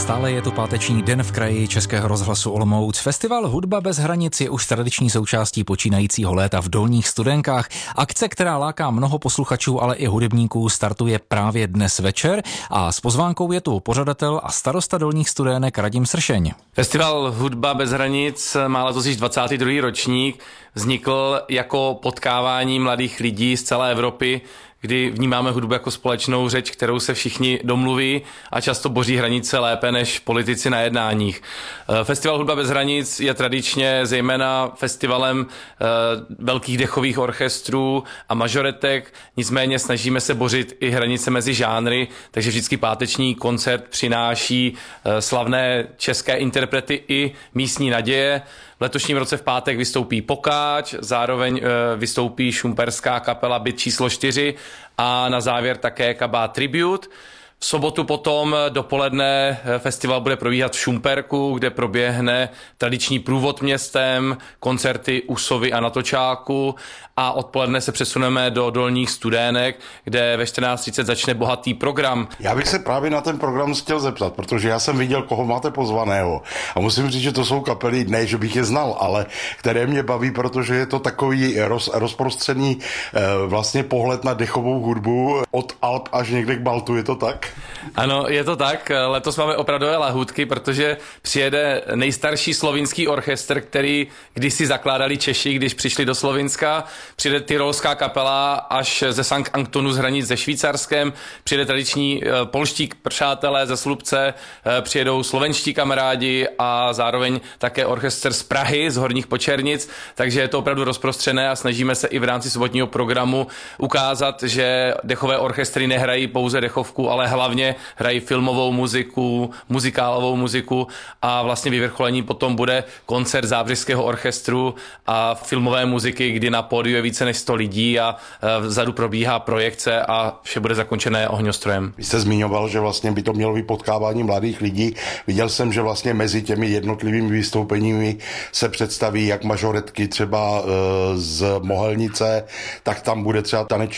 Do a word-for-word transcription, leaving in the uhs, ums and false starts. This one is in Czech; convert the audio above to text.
Stále je to páteční den v kraji Českého rozhlasu Olomouc. Festival Hudba bez hranic je už tradiční součástí počínajícího léta v Dolních Studenkách. Akce, která láká mnoho posluchačů, ale i hudebníků, startuje právě dnes večer a s pozvánkou je tu pořadatel a starosta Dolních Studenek Radim Sršeň. Festival Hudba bez hranic má letos již dvacátý druhý ročník. Vznikl jako potkávání mladých lidí z celé Evropy, kdy vnímáme hudbu jako společnou řeč, kterou se všichni domluví a často boří hranice lépe než politici na jednáních. Festival Hudba bez hranic je tradičně zejména festivalem velkých dechových orchestrů a mažoretek, nicméně snažíme se bořit i hranice mezi žánry, takže vždycky páteční koncert přináší slavné české interprety i místní naděje. V letošním roce v pátek vystoupí Pokáč, zároveň vystoupí šumperská kapela Byt číslo čtyři a na závěr také kabát Tribute. V sobotu potom dopoledne festival bude probíhat v Šumperku, kde proběhne tradiční průvod městem, koncerty u Sovy a na Točáku a odpoledne se přesuneme do Dolních Studenek, kde ve čtrnáct třicet začne bohatý program. Já bych se právě na ten program chtěl zeptat, protože já jsem viděl, koho máte pozvaného a musím říct, že to jsou kapely, ne, že bych je znal, ale které mě baví, protože je to takový roz, rozprostřený eh, vlastně pohled na dechovou hudbu od Alp až někde k Baltu, je to tak? Ano, je to tak. Letos máme opravdové lahůdky, protože přijede nejstarší slovinský orchestr, který kdysi zakládali Češi, když přišli do Slovinska. Přijede tyrolská kapela až ze Sankt Antonu z hranic se Švýcarskem. Přijede tradiční polští přátelé ze Slupce, přijedou slovenští kamarádi a zároveň také orchestr z Prahy, z Horních Počernic. Takže je to opravdu rozprostřené a snažíme se i v rámci sobotního programu ukázat, že dechové orchestry nehrají pouze dechovku, ale hlavně hrají filmovou muziku, muzikálovou muziku a vlastně vyvrcholení potom bude koncert zábřežského orchestru a filmové muziky, kdy na pódiu je více než sto lidí a vzadu probíhá projekce a vše bude zakončené ohňostrojem. Vy jste zmiňoval, že vlastně by to mělo být potkávání mladých lidí. Viděl jsem, že vlastně mezi těmi jednotlivými vystoupeními se představí jak mažoretky třeba z Mohelnice, tak tam bude třeba taneční